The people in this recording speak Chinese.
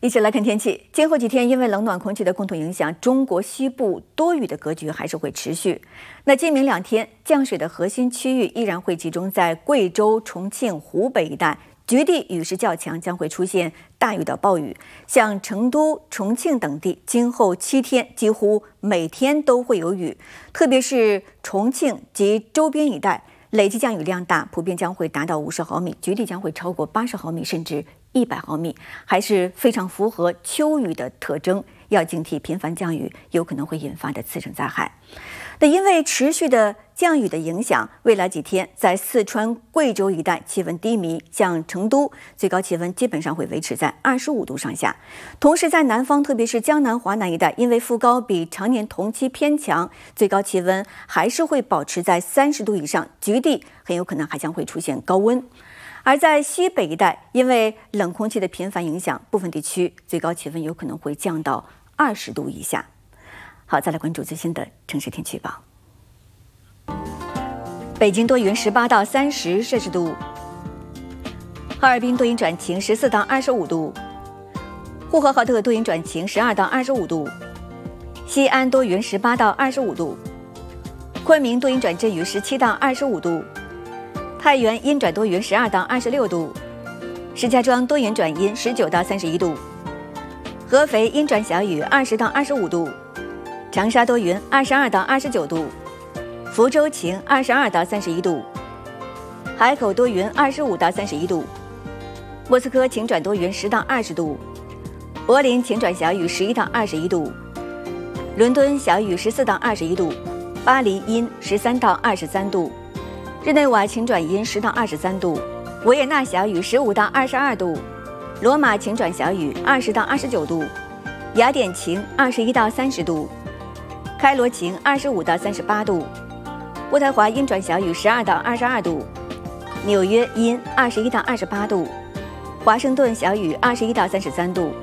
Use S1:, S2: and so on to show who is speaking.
S1: 一起来看天气。今后几天，因为冷暖空气的共同影响，中国西部多雨的格局还是会持续。那今明2天，降水的核心区域依然会集中在贵州、重庆、湖北一带，局地雨势较强，将会出现大雨到暴雨。像成都、重庆等地，今后7天几乎每天都会有雨，特别是重庆及周边一带，累计降雨量大，普遍将会达到50毫米，局地将会超过80毫米，甚至100毫米，还是非常符合秋雨的特征，要警惕频繁降雨有可能会引发的次生灾害。那因为持续的降雨的影响，未来几天在四川、贵州一带气温低迷，像成都最高气温基本上会维持在25度上下。同时在南方，特别是江南、华南一带，因为副高比常年同期偏强，最高气温还是会保持在30度以上，局地很有可能还将会出现高温。而在西北一带，因为冷空气的频繁影响，部分地区最高气温有可能会降到20度以下。好，再来关注最新的城市天气预报。北京多云18到30摄氏度，哈尔滨多云转晴14到25度，呼和浩特多云转晴12到25度，西安多云18到25度，昆明多云转阵雨17到25度，太原阴转多云12到26度，石家庄多云转阴19到31度，合肥阴转小雨20到25度，长沙多云22到29度，福州晴22到31度，海口多云25到31度，莫斯科晴转多云10到20度，柏林晴转小雨11到21度，伦敦小雨14到21度，巴黎阴13到23度，日内瓦晴转阴10到23度，维也纳小雨15到22度，罗马晴转小雨20到29度，雅典晴21到30度，开罗晴25到38度，渥太华阴转小雨12到22度，纽约阴21到28度，华盛顿小雨21到33度。